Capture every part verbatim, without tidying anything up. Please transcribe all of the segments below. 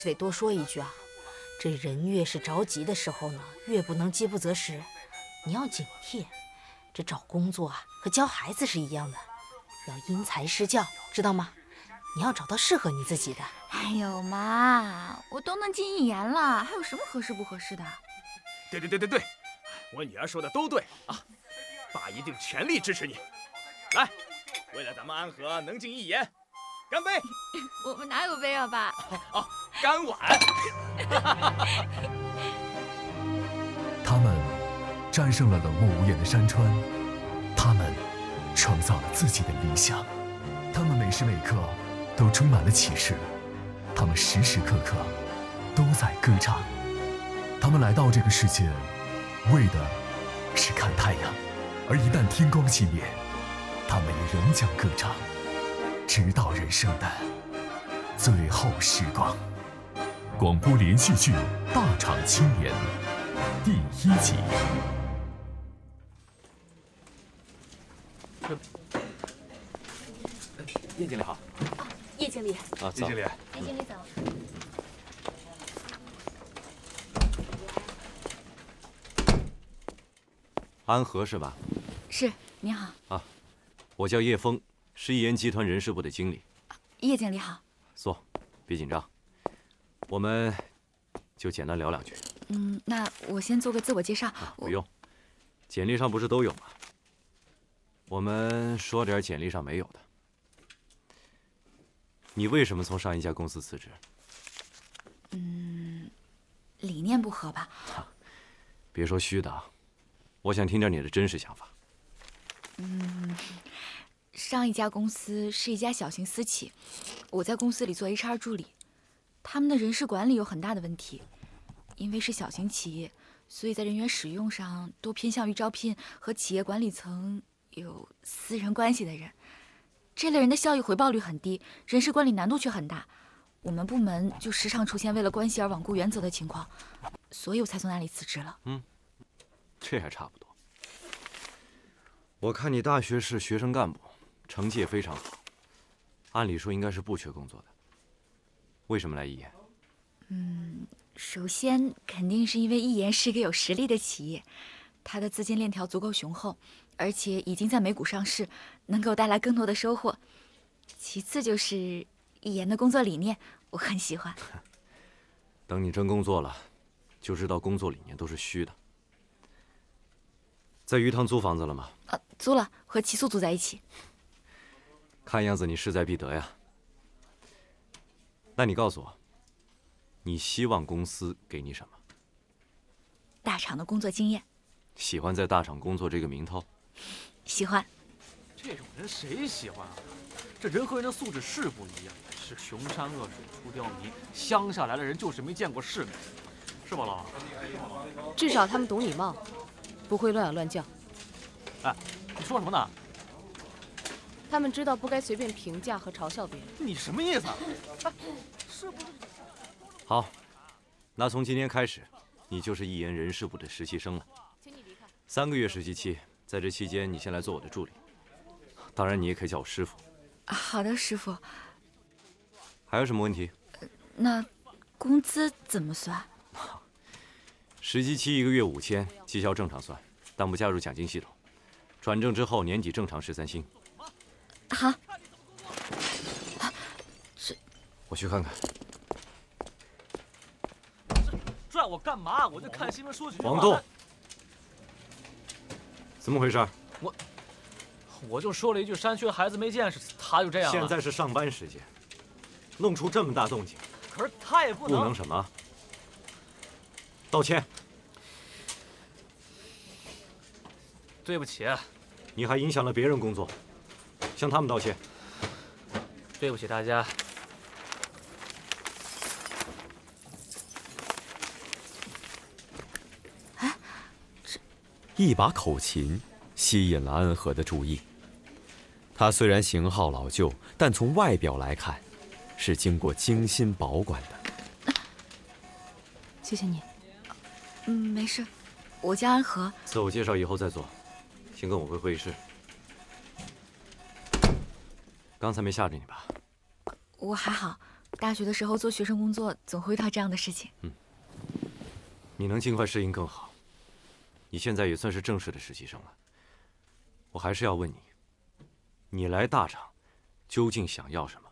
得多说一句啊，这人越是着急的时候呢，越不能饥不择食，你要警惕。这找工作啊，和教孩子是一样的，要因材施教，知道吗？你要找到适合你自己的。 哎呦妈，我都能进一研了，还有什么合适不合适的？ 对对对对对，我女儿说的都对啊，爸一定全力支持你。来，为了咱们安和能进一研，干杯！ 我们哪有杯啊，爸？ 哦，干碗。 他们战胜了冷漠无言的山川，他们创造了自己的理想，他们每时每刻都充满了启示，他们时时刻刻都在歌唱。他们来到这个世界，为的是看太阳，而一旦天光熄灭，他们也仍将歌唱，直到人生的最后时光。广播连续剧《大厂青年》第一集。 叶经理好。 叶经理。 啊，叶经理。 叶经理早。 安和是吧？ 是，你好。 啊，我叫叶峰，是一研集团人事部的经理。 叶经理好。 坐，别紧张，我们就简单聊两句。 嗯，那我先做个自我介绍。 啊、不用，简历上不是都有吗？我们说点简历上没有的。你为什么从上一家公司辞职？ 嗯，理念不合吧？ 啊、别说虚的啊，我想听点你的真实想法。 嗯，上一家公司是一家小型私企，我在公司里做 H R 助理，他们的人事管理有很大的问题。因为是小型企业，所以在人员使用上都偏向于招聘和企业管理层有私人关系的人。这类人的效益回报率很低，人事管理难度却很大。我们部门就时常出现为了关系而罔顾原则的情况，所以我才从那里辞职了。 嗯，这还差不多。我看你大学是学生干部，成绩也非常好，按理说应该是不缺工作的，为什么来一研？ 嗯，首先肯定是因为一研是一个有实力的企业，它的资金链条足够雄厚，而且已经在美股上市，能给我带来更多的收获。其次就是一研的工作理念，我很喜欢。 等你真工作了，就知道工作理念都是虚的。在鱼塘租房子了吗？ 啊，租了，和齐素租在一起。 看样子你势在必得呀。那你告诉我，你希望公司给你什么？ 大厂的工作经验。 喜欢在大厂工作这个名头？ 喜欢。 这种人谁喜欢啊？这人和人的素质是不一样，是穷山恶水出刁民，乡下来的人就是没见过世面，是吧，老王？ 至少他们懂礼貌，不会乱咬乱叫。 哎，你说什么呢？ 他们知道不该随便评价和嘲笑别人。 你什么意思？哎，是不是？ 好，那从今天开始，你就是一研人事部的实习生了。 请你离开。 三个月实习期，在这期间你先来做我的助理，当然你也可以叫我师傅。 好的，师傅。 还有什么问题？ 呃、那工资怎么算？ 实习期一个月五千，绩效正常算，但不加入奖金系统。转正之后年底正常十三薪。 好。啊， 是。我去看看。 拽我干嘛？我就看新闻说几句话。 王栋，怎么回事？ 我我就说了一句山区的孩子没见识，他就这样了。 现在是上班时间，弄出这么大动静， 可是他也不能不能什么？道歉。 对不起。 你还影响了别人工作，向他们道歉。 对不起大家。 哎，这一把口琴吸引了安和的注意。它虽然型号老旧，但从外表来看，是经过精心保管的。 谢谢你。 嗯，没事。我叫安和。 自我介绍以后再做，先跟我回会议室。刚才没吓着你吧？ 我还好， 大学的时候做学生工作，总会遇到这样的事情。 嗯，你能尽快适应更好。你现在也算是正式的实习生了。我还是要问你，你来大厂究竟想要什么？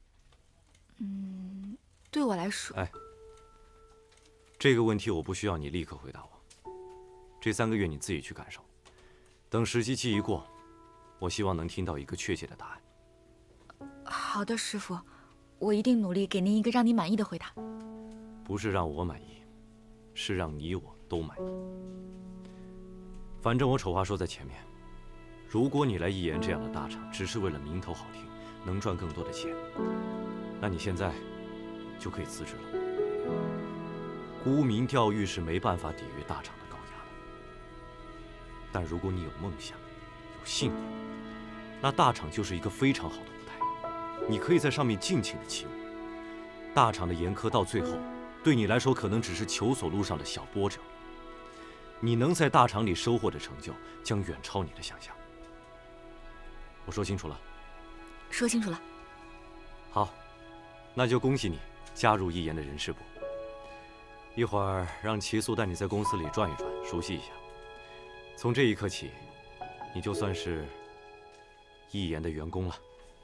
嗯，对我来说， 哎，这个问题我不需要你立刻回答我。这三个月你自己去感受。等实习期一过，我希望能听到一个确切的答案。 好的，师傅，我一定努力给您一个让你满意的回答。 不是让我满意，是让你我都满意。反正我丑话说在前面，如果你来一言这样的大厂只是为了名头好听，能赚更多的钱，那你现在就可以辞职了。沽名钓誉是没办法抵御大厂的高压的。但如果你有梦想，有信念，那大厂就是一个非常好的舞台，你可以在上面尽情的起舞。大厂的严苛到最后，对你来说可能只是求索路上的小波折。你能在大厂里收获的成就，将远超你的想象。我说清楚了？ 说清楚了。 好，那就恭喜你加入一言的人事部。一会儿让齐素带你在公司里转一转，熟悉一下。从这一刻起，你就算是一言的员工了。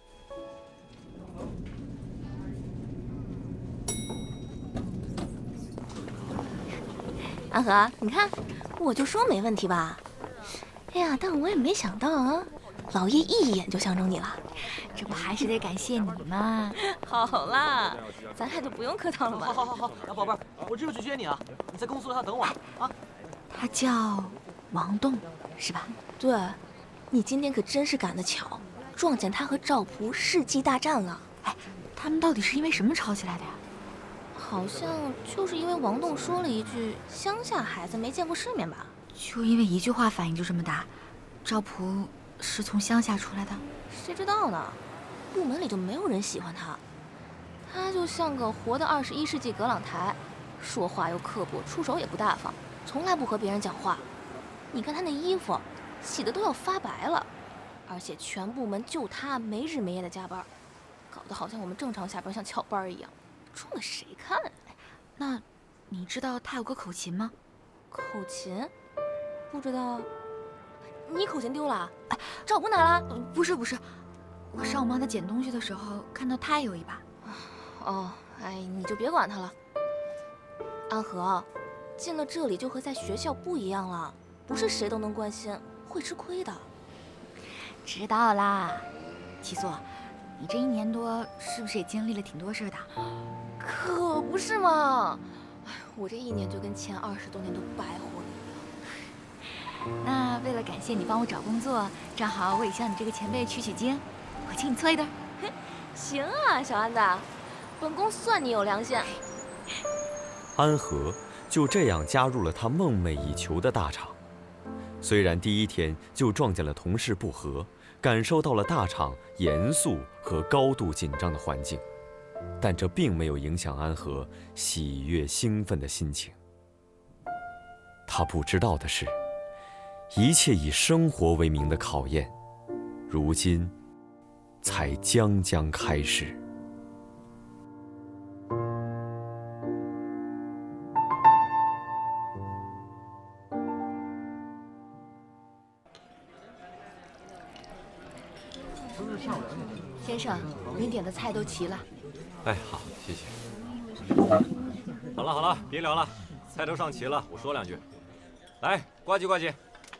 安和，你看，我就说没问题吧。哎呀，但我也没想到啊，老叶一眼就相中你了。 这不还是得感谢你吗？ 好啦，咱俩就不用客套了吧？ 好好好好，啊，宝贝儿，我这就去接你啊！你在公司楼下等我啊。 他叫王栋，是吧？ 对，你今天可真是赶得巧，撞见他和赵璞世纪大战了。 哎，他们到底是因为什么吵起来的呀？ 好像就是因为王栋说了一句“乡下孩子没见过世面”吧？ 就因为一句话反应就这么大？赵璞是从乡下出来的？ 谁知道呢？部门里就没有人喜欢他，他就像个活的二十一世纪葛朗台，说话又刻薄，出手也不大方，从来不和别人讲话。你看他那衣服，洗的都要发白了，而且全部门就他没日没夜的加班，搞得好像我们正常下班像翘班一样。冲着谁看？ 那，你知道他有个口琴吗？ 口琴？不知道。你口琴丢了？哎，赵璞拿了？ 呃、不是不是，我上午帮他捡东西的时候看到他也有一把。 哦，哎，你就别管他了。安和，进了这里就和在学校不一样了，不是谁都能关心，会吃亏的。 知道啦，齐素。你这一年多是不是也经历了挺多事的？ 可不是嘛！哎，我这一年就跟前二十多年都白活了一样。 那为了感谢你帮我找工作，正好我也向你这个前辈取取经，我请你搓一顿。 行啊，小安子，本宫算你有良心。 安和就这样加入了他梦寐以求的大厂。虽然第一天就撞见了同事不和，感受到了大厂严肃和高度紧张的环境，但这并没有影响安和喜悦兴奋的心情。他不知道的是，一切以生活为名的考验，如今才将将开始。 先生，您点的菜都齐了。 哎，好，谢谢。好了好了，别聊了，菜都上齐了，我说两句。来，呱唧呱唧。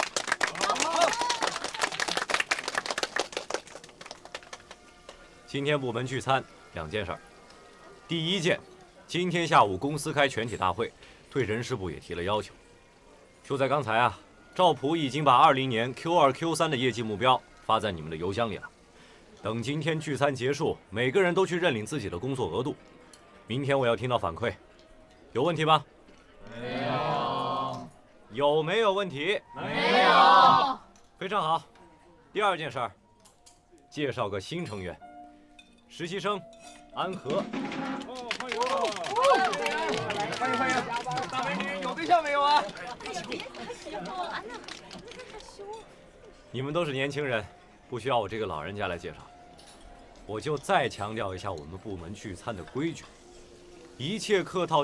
今天部门聚餐，两件事儿。第一件，今天下午公司开全体大会，对人事部也提了要求。就在刚才啊，赵璞已经把二零年 Q 二 Q 三的业绩目标发在你们的邮箱里了。等今天聚餐结束，每个人都去认领自己的工作额度。明天我要听到反馈，有问题吗？ 没有。 有没有问题？ 没有。 非常好。第二件事儿，介绍个新成员，实习生安和。 哦，欢迎！欢迎欢迎！大美女有对象没有啊？ 你们都是年轻人，不需要我这个老人家来介绍。 我就再强调一下我们部门聚餐的规矩：一切客套